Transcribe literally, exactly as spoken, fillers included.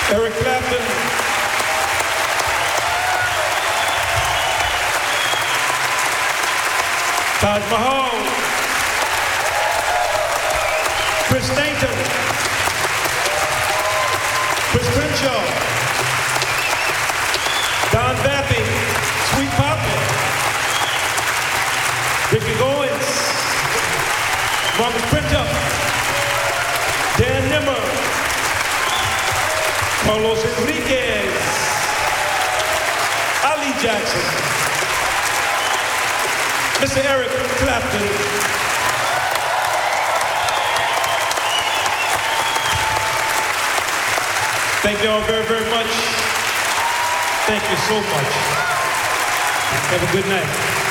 Eric Clapton. Taj Mahal. Chris Stainton. Chris Crenshaw. Don Baffy. Sweet Papa. Ricky Goins. Marcus Printup. Dan Nimmer. Carlos Enriquez. Ali Jackson. Mister Eric Clapton. Thank you all very, very much. Thank you so much. Have a good night.